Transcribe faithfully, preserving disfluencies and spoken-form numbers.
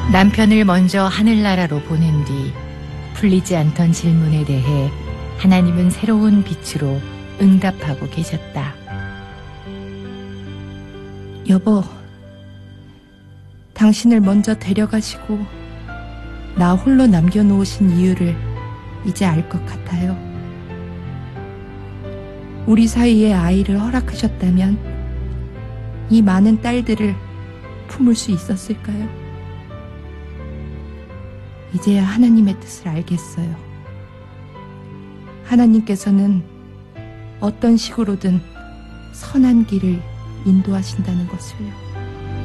남편을 먼저 하늘나라로 보낸 뒤 풀리지 않던 질문에 대해 하나님은 새로운 빛으로 응답하고 계셨다. 여보, 당신을 먼저 데려가시고 나 홀로 남겨놓으신 이유를 이제 알 것 같아요. 우리 사이에 아이를 허락하셨다면 이 많은 딸들을 품을 수 있었을까요? 이제야 하나님의 뜻을 알겠어요. 하나님께서는 어떤 식으로든 선한 길을 인도하신다는 것을요.